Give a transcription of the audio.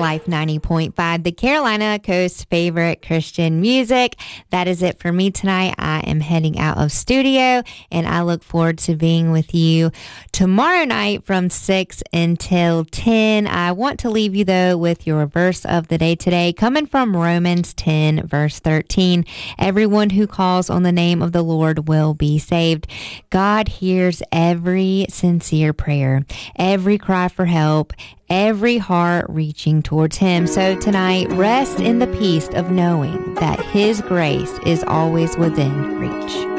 Life 90.5, the Carolina Coast's favorite Christian music. That is it for me tonight. I am heading out of studio, and I look forward to being with you tomorrow night from 6 until 10. I want to leave you, though, with your verse of the day today, coming from Romans 10, verse 13. Everyone who calls on the name of the Lord will be saved. God hears every sincere prayer, every cry for help, every heart reaching towards Him. So tonight, rest in the peace of knowing that His grace is always within reach.